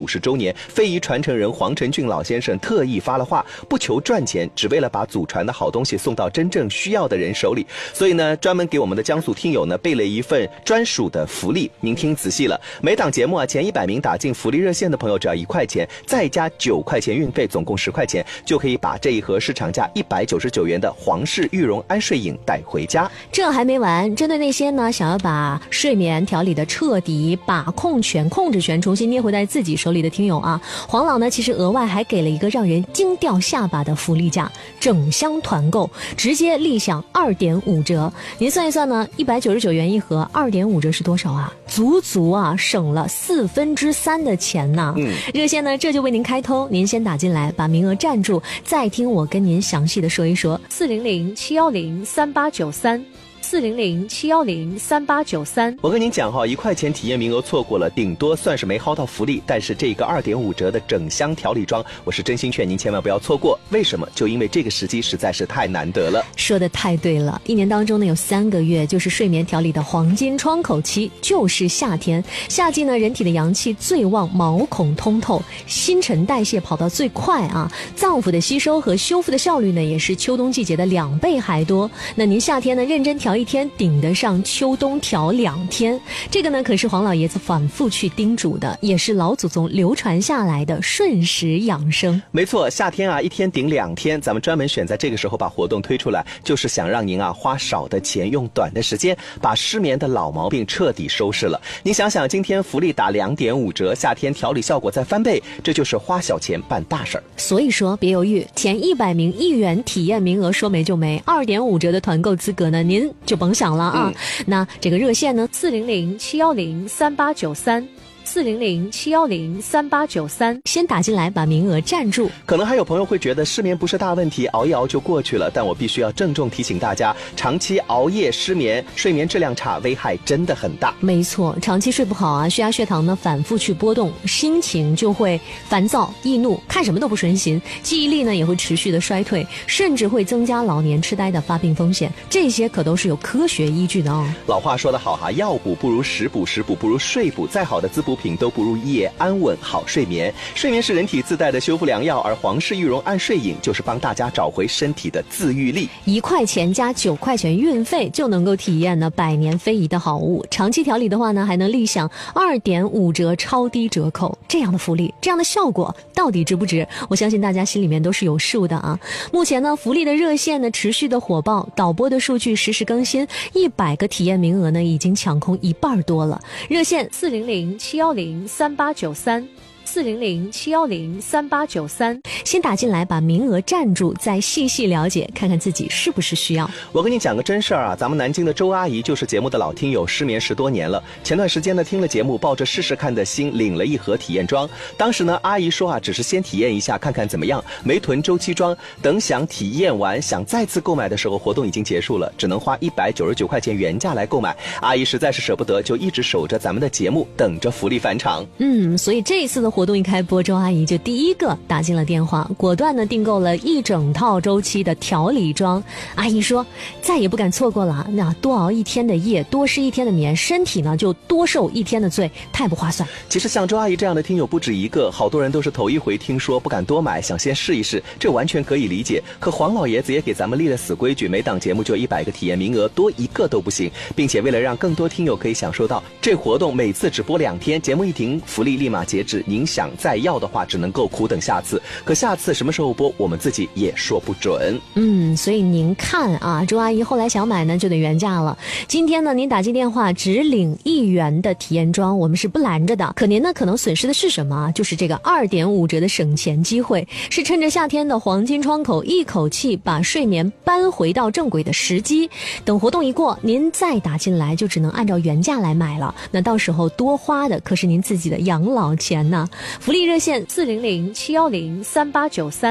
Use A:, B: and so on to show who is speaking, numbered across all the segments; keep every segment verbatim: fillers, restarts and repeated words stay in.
A: 十周年，非遗传承人黄承俊老先生特意发了话，不求赚钱，只为了把祖传的好东西送到真正需要的人手里。所以呢，专门给我们的江苏听友呢备了一份专属的福利，您听仔细了，每档节目啊前一百名打进福利热线的朋友只要一块钱，再加九块钱运费，总共十块钱，就可以把这一盒市场价一百九十九元的皇氏玉容安睡饮带回家。
B: 这还没完，针对那些呢想要把睡眠调理的彻底，把控权、控制权重新捏回在自己手里的听友啊，黄老呢其实额外还给了一个让人惊掉下巴的福利价，整箱团购直接立享二点五折。您算一算呢，一百九十九元一盒，二点五折是多少啊？足足啊省了四分之三的钱呢。嗯，热线呢这就为您开通，您先打进来，把名额占住，再听我跟您详细的说一说。四零零七幺零三八九三。四零零七幺零三八九三，
A: 我跟您讲哈，一块钱体验名额错过了，顶多算是没薅到福利。但是这个二点五折的整箱调理装，我是真心劝您千万不要错过。为什么？就因为这个时机实在是太难得了。
B: 说的太对了，一年当中呢有三个月就是睡眠调理的黄金窗口期，就是夏天。夏季呢，人体的阳气最旺，毛孔通透，新陈代谢跑到最快啊，脏腑的吸收和修复的效率呢也是秋冬季节的两倍还多。那您夏天呢认真调一天顶得上秋冬调两天，这个呢可是黄老爷子反复去叮嘱的，也是老祖宗流传下来的顺时养生。
A: 没错，夏天啊一天顶两天，咱们专门选在这个时候把活动推出来，就是想让您啊花少的钱用短的时间把失眠的老毛病彻底收拾了。您想想，今天福利打两点五折，夏天调理效果再翻倍，这就是花小钱办大事儿。
B: 所以说别犹豫，前一百名一元体验名额说没就没，二点五折的团购资格呢您就甭想了啊、嗯！那这个热线呢，四零零七幺零三八九三。四零零七幺零三八九三，先打进来把名额占住。
A: 可能还有朋友会觉得失眠不是大问题，熬一熬就过去了，但我必须要郑重提醒大家，长期熬夜失眠，睡眠质量差，危害真的很大。
B: 没错，长期睡不好啊，血压血糖呢反复去波动，心情就会烦躁易怒，看什么都不顺心，记忆力呢也会持续的衰退，甚至会增加老年痴呆的发病风险，这些可都是有科学依据的哦。
A: 老话说得好哈，药补不如食补，食补不如睡补，再好的滋补品都不如夜安稳好睡眠。睡眠是人体自带的修复良药，而皇氏玉容安睡饮就是帮大家找回身体的自愈力。
B: 一块钱加九块钱运费就能够体验呢百年非遗的好物。长期调理的话呢，还能立享二点五折超低折扣。这样的福利，这样的效果，到底值不值？我相信大家心里面都是有数的啊。目前呢，福利的热线呢持续的火爆，导播的数据实时更新，一百个体验名额呢已经抢空一半多了。热线四零零七幺零三八九三。四零零七幺零三八九三，先打进来把名额占住，再细细了解，看看自己是不是需要。
A: 我跟你讲个真事儿啊，咱们南京的周阿姨就是节目的老听友，失眠十多年了。前段时间呢，听了节目，抱着试试看的心，领了一盒体验装。当时呢，阿姨说啊，只是先体验一下，看看怎么样，没囤周期装。等想体验完，想再次购买的时候，活动已经结束了，只能花一百九十九块钱原价来购买。阿姨实在是舍不得，就一直守着咱们的节目，等着福利返场。
B: 嗯，所以这一次的活动一开播，周阿姨就第一个打进了电话，果断的订购了一整套周期的调理装。阿姨说再也不敢错过了，那多熬一天的夜，多失一天的眠，身体呢就多受一天的罪，太不划算。
A: 其实像周阿姨这样的听友不止一个，好多人都是头一回听说，不敢多买，想先试一试，这完全可以理解。可黄老爷子也给咱们立了死规矩，每档节目就一百个体验名额，多一个都不行，并且为了让更多听友可以享受到这活动，每次只播两天，节目一停，福利立马截止。您想再要的话，只能够苦等下次，可下次什么时候播，我们自己也说不准。
B: 嗯，所以您看啊，周阿姨后来想买呢，就得原价了。今天呢，您打进电话只领一元的体验装，我们是不拦着的。可您呢，可能损失的是什么？就是这个二点五折的省钱机会，是趁着夏天的黄金窗口，一口气把睡眠搬回到正轨的时机。等活动一过，您再打进来，就只能按照原价来买了。那到时候多花的可是您自己的养老钱呢。福利热线四零零七幺零三八九三。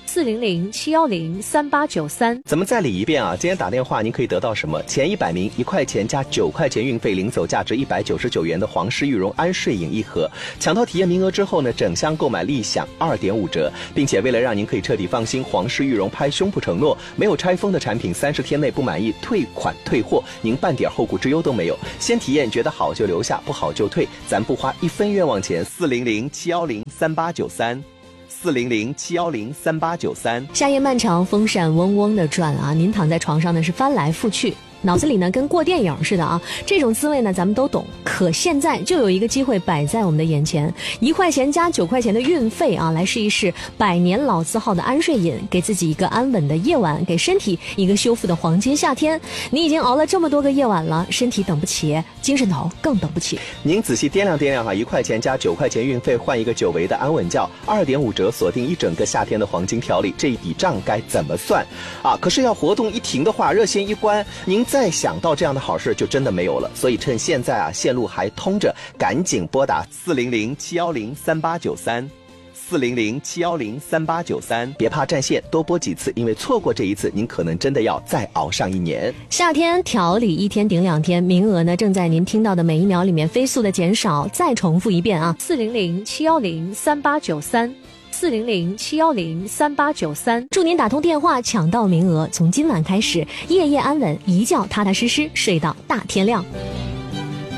B: 四零零七幺零三八九三。
A: 咱们再理一遍啊！今天打电话您可以得到什么？前一百名一块钱加九块钱运费领走价值一百九十九元的皇室羽绒安睡饮一盒。抢到体验名额之后呢，整箱购买立享二点五折，并且为了让您可以彻底放心，皇室羽绒拍胸脯承诺，没有拆封的产品三十天内不满意退款退货，您半点后顾之忧都没有。先体验，觉得好就留下，不好就退，咱不花一分冤枉钱。四零零七幺零三八九三。四零零七幺零三八九三。
B: 夏夜漫长，风扇嗡嗡的转啊，您躺在床上呢是翻来覆去，脑子里呢跟过电影似的啊，这种滋味呢咱们都懂。可现在就有一个机会摆在我们的眼前，一块钱加九块钱的运费啊，来试一试百年老字号的安睡饮，给自己一个安稳的夜晚，给身体一个修复的黄金夏天。你已经熬了这么多个夜晚了，身体等不起，精神头更等不起。
A: 您仔细掂量掂量哈，一块钱加九块钱运费换一个久违的安稳觉，二点五折锁定一整个夏天的黄金调理，这一笔账该怎么算啊？可是要活动一停的话，热线一关，您再想到这样的好事就真的没有了。所以趁现在啊线路还通着，赶紧拨打四零零七幺零三八九三。四零零七幺零三八九三，别怕占线，多播几次，因为错过这一次，您可能真的要再熬上一年。
B: 夏天调理一天顶两天，名额呢正在您听到的每一秒里面飞速的减少。再重复一遍啊，四零零七幺零三八九三，四零零七幺零三八九三。祝您打通电话抢到名额，从今晚开始，夜夜安稳，一觉踏踏实实睡到大天亮。